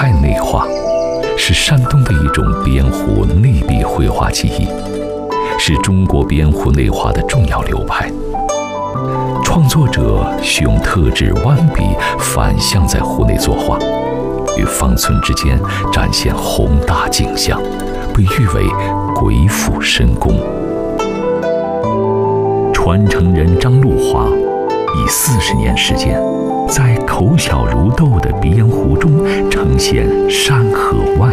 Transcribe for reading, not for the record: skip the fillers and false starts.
派内画，是山东的一种鼻烟壶内壁绘画技艺，是中国鼻烟壶内画的重要流派。创作者需用特制弯笔反向在壶内作画，与方寸之间展现宏大景象，被誉为鬼斧神工。传承人张路华以40年时间，在口小如豆的鼻烟壶中呈现山河万